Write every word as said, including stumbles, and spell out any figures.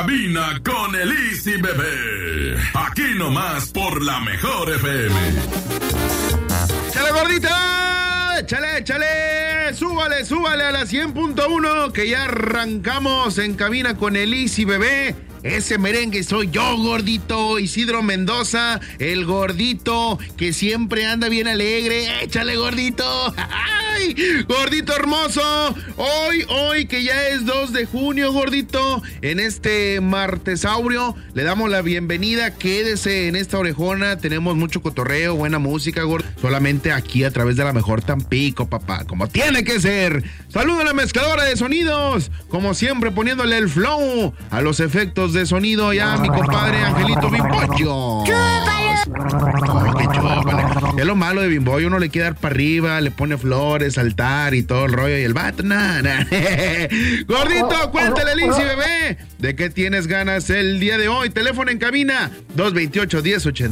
Cabina con el Easy Bebé. Aquí nomás por la mejor F M. ¡Chale, gordita! ¡Échale, échale! ¡Súbale, súbale a la cien punto uno! Que ya arrancamos en Cabina con el Easy Bebé. Ese merengue soy yo, gordito. Isidro Mendoza, el gordito que siempre anda bien alegre. ¡Échale, gordito! ¡Ay! Gordito hermoso. Hoy, hoy que ya es dos de junio, gordito, en este martesaurio, le damos la bienvenida. Quédese en esta orejona. Tenemos mucho cotorreo, buena música, gordo. Solamente aquí a través de la mejor Tampico, papá. Como tiene que ser. Saluda a la mezcladora de sonidos. Como siempre, poniéndole el flow a los efectos de sonido ya mi compadre Angelito Bimbollo. ¡Chúpalo! ¡Qué chúpale! Es lo malo de Bimbollo, uno le quiere dar para arriba, le pone flores, altar y todo el rollo, y el vato, nada. Gordito, cuéntale, Lindsay, bebé, ¿de qué tienes ganas el día de hoy? Teléfono en cabina, dos veintiocho, diez ochenta.